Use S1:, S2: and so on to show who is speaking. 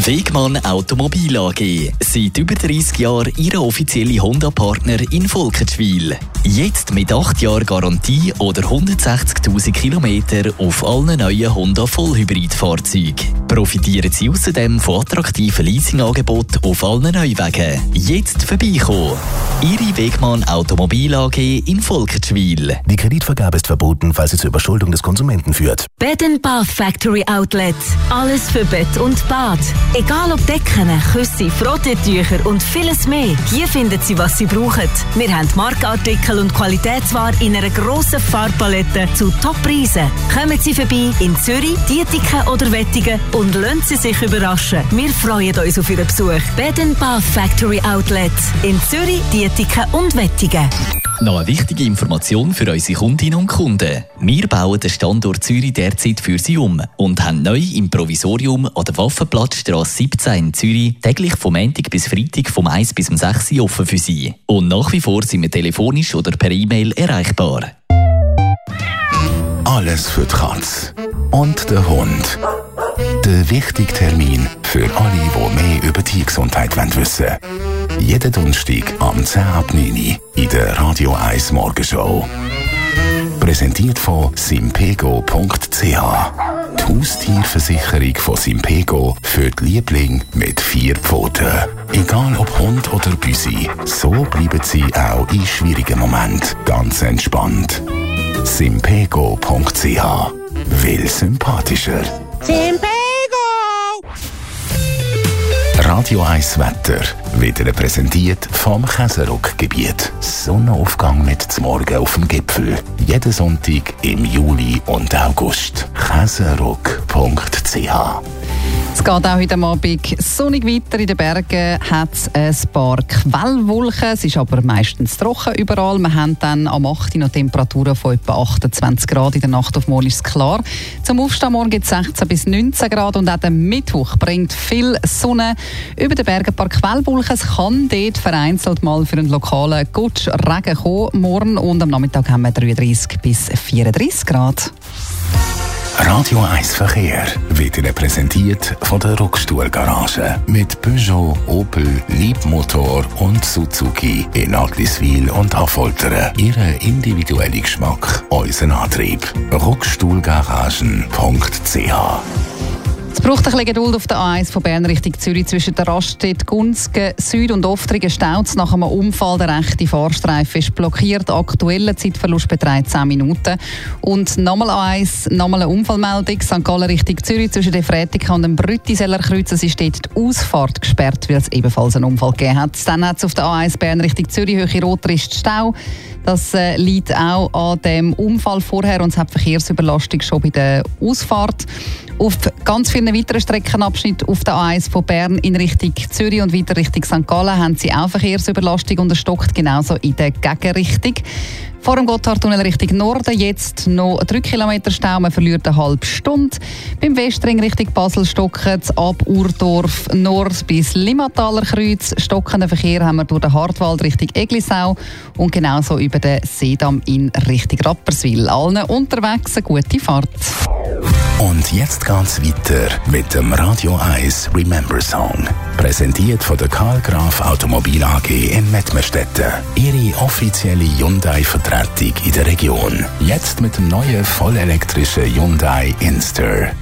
S1: Wegmann Automobil AG. Seit über 30 Jahren Ihr offizieller Honda-Partner in Volkenschwil. Jetzt mit 8 Jahren Garantie oder 160'000 Kilometer auf allen neuen Honda Vollhybrid-Fahrzeugen. Profitieren Sie außerdem von attraktiven Leasingangeboten auf allen Neuwagen. Jetzt vorbeikommen. Ihre Wegmann Automobil AG in Volkenschwil.
S2: Die Kreditvergabe ist verboten, falls sie zur Überschuldung des Konsumenten führt.
S3: Bed & Bath Factory Outlet. Alles für Bett und Bad. Egal ob Decken, Küsse, Frottentücher und vieles mehr. Hier finden Sie, was Sie brauchen. Wir haben Markenartikel und Qualitätsware in einer grossen Farbpalette zu Top-Preisen. Kommen Sie vorbei in Zürich, Dietiken oder Wettigen und lassen Sie sich überraschen. Wir freuen uns auf Ihren Besuch. Bed & Bath Factory Outlet in Zürich, Dietiken und Wettigen.
S1: Noch eine wichtige Information für unsere Kundinnen und Kunden. Wir bauen den Standort Zürich derzeit für Sie um und haben neu im Provisorium an der Waffenplatzstrasse 17 in Zürich täglich vom Montag bis Freitag vom 1 bis 6 Uhr offen für Sie. Und nach wie vor sind wir telefonisch oder per E-Mail erreichbar.
S2: Alles für die Katze und den Hund. Der wichtige Termin für alle, die mehr über die Gesundheit wissen wollen. Jeden Donnerstag am 10 ab 9 Uhr in der Radio 1 Morgenshow. Präsentiert von simpego.ch. Die Haustierversicherung von Simpego für die Lieblinge mit 4 Pfoten. Egal ob Hund oder Büsi, so bleiben sie auch in schwierigen Momenten ganz entspannt. Simpego.ch. Will sympathischer.
S4: Simpego!
S2: Radio 1 Wetter wird präsentiert vom Käseruck-Gebiet. Sonnenaufgang mit zum Morgen auf dem Gipfel. Jeden Sonntag im Juli und August. Käseruck.ch.
S5: Es geht auch heute Abend sonnig weiter. In den Bergen hat es ein paar Quellwolken. Es ist aber meistens trocken überall. Wir haben dann am 8. noch Temperaturen von etwa 28 Grad. In der Nacht auf morgen ist es klar. Zum Aufstehen morgen gibt es 16 bis 19 Grad. Und auch der Mittwoch bringt viel Sonne. Über den Bergen ein paar Quellwolken. Es kann dort vereinzelt mal für einen lokalen Gutsch Regen kommen morgen. Und am Nachmittag haben wir 33 bis 34 Grad.
S2: Radio 1 Verkehr wird Ihnen präsentiert von der Ruckstuhl-Garage. Mit Peugeot, Opel, Leapmotor und Suzuki in Agliswil und Affoltern. Ihren individuellen Geschmack, unseren Antrieb. Ruckstuhlgaragen.ch.
S5: Es braucht ein bisschen Geduld auf der A1 von Bern Richtung Zürich zwischen der Raststätte Gunzgen Süd und Oftringen staut nach einem Unfall. Der rechte Fahrstreifen ist blockiert. Aktueller Zeitverlust beträgt 10 Minuten. Und nochmal A1, nochmal eine Unfallmeldung. St. Gallen Richtung Zürich zwischen der Fretica und dem Brüttiseller Kreuz. Es ist dort die Ausfahrt gesperrt, weil es ebenfalls einen Unfall gegeben hat. Dann hat es auf der A1 Bern Richtung Zürich Höhe Rotrist Stau. Das liegt auch an dem Unfall vorher und es hat Verkehrsüberlastung schon bei der Ausfahrt. Auf ganz vielen weiteren Streckenabschnitten auf der A1 von Bern in Richtung Zürich und weiter Richtung St. Gallen haben sie auch Verkehrsüberlastung und es stockt genauso in der Gegenrichtung. Vor dem Gotthardtunnel Richtung Norden jetzt noch 3 Kilometer Stau, man verliert eine halbe Stunde. Beim Westring Richtung Basel stockt es ab Urdorf Nord bis Limmataler Kreuz. Stockenden Verkehr haben wir durch den Hartwald Richtung Eglisau und genauso über den Seedamm in Richtung Rapperswil. Allen unterwegs eine gute Fahrt.
S2: Und jetzt geht's weiter mit dem Radio 1 Remember Song. Präsentiert von der Karl Graf Automobil AG in Mettmerstetten. Ihre offizielle Hyundai-Vertretung in der Region. Jetzt mit dem neuen vollelektrischen Hyundai Inster.